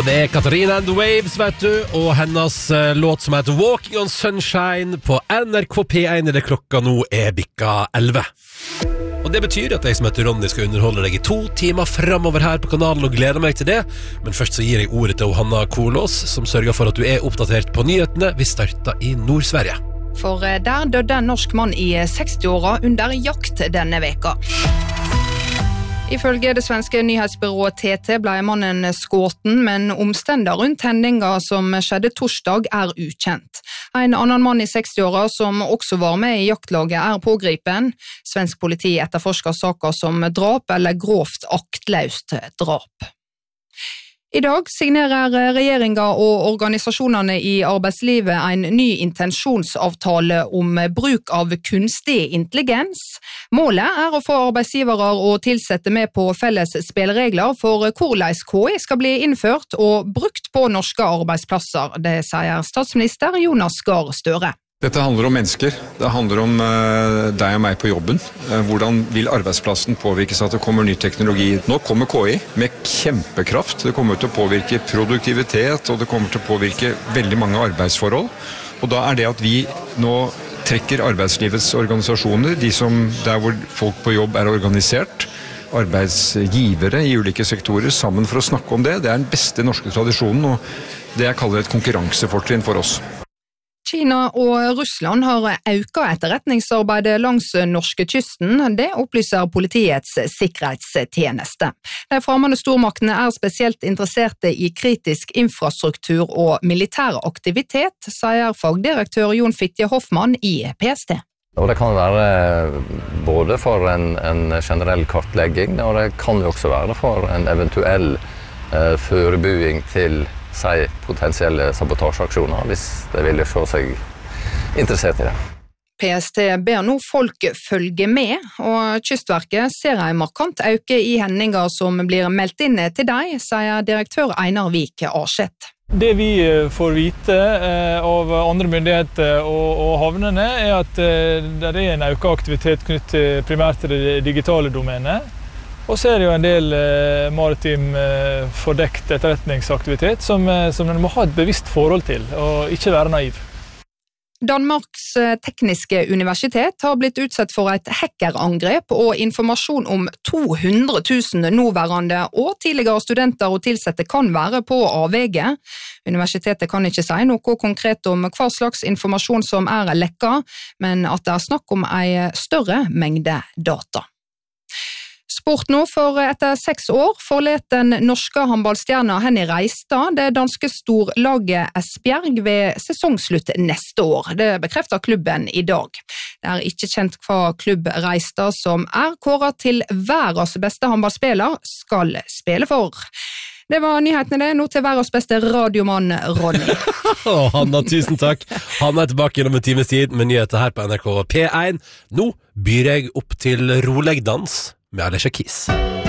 det Katarina and the Waves, vet du, og hennes låt som heter Walking on Sunshine på NRK P1 det klokka nå bikka 11. Og det betyr at jeg som heter Ronny skal underholde deg i 2 timer fremover her på kanalen og gleder meg til det. Men først så gir jeg ordet til Hanna Kolås, som sørger for at du oppdatert på nyhetene. Vi starter i Nord-Sverige. For der døde en norsk mann i 60-åra under jakt denne veka. Ifølge det svenske nyhetsbyrået TT ble mannen skåten, men omstender rundt hendinga som skjedde torsdag ukjent. En annen mann i 60-åra som også var med i jaktlaget pågripen. Svensk politi etterforsker saker som drap eller grovt aktløst drap. I dag signerer regjeringa og organisasjonene i arbeidslivet en ny intensjonsavtale om bruk av kunstig intelligens. Målet å få arbeidsgivere og tilsette med på felles spilleregler for hvordan KI skal bli innført og brukt på norske arbeidsplasser, det sier statsminister Jonas Gahr Støre. Dette handler om mennesker, det handler om deg og meg på jobben. Hvordan vil arbeidsplassen påvirkes av at det kommer ny teknologi? Nå kommer KI med kjempekraft, det kommer til å påvirke produktivitet, og det kommer til å påvirke veldig mange arbeidsforhold. Og da det at vi nå trekker arbeidslivets organisasjoner, der hvor folk på jobb organisert, arbeidsgivere i ulike sektorer, sammen for å snakke om det. Det den beste norske tradisjonen, og det jeg kaller et konkurransefortrinn for oss. Kina og Russland har økt etterretningsarbeidet langs norskekysten, det opplyser politiets sikkerhetstjeneste. De fremmede stormaktene spesielt interesserte i kritisk infrastruktur og militær aktivitet, sier fagdirektør Jon Fitje Hoffmann i PST. Og det kan være både for en generell kartlegging, og det kan jo også være for en eventuell forberedelse til potensielle sabotasjeaksjoner, hvis de vil se seg interessert i det. PST ber nå folk følge med, og Kystverket ser en markant økning i hendinger som blir meldt inn til deg, sier direktør Einar Vik Arseth. Det vi får vite av andre myndigheter og havnene at det en økt aktivitet knyttet primært til det digitale domenet. Og så det jo en del maritim fordekt etterretningsaktivitet som en må ha et bevisst forhold til, og ikke være naiv. Danmarks tekniske universitet har blitt utsatt for et hackerangrep og informasjon om 200 000 nåværende og tidligere studenter og tilsette kan være på avveie. Universitetet kan ikke si noe konkret om hva slags informasjon som lekka, men at det snakk om en større mengde data. Sport nå, for etter 6 år forlet den norske håndballstjerna Henny Reistad det danske storlaget Esbjerg ved sesongslutt neste år. Det bekrefter klubben i dag. Det ikke kjent hva klubb Reistad, som kåret til verdens beste håndballspiller, skal spille for. Det var nyhetene nå til verdens beste radiomann Ronny. Hanna, tusen takk. Hanna tilbake gjennom en times tid med nyheter her på NRK P1. Nå byr jeg opp til rolig dans med Alicia Keys.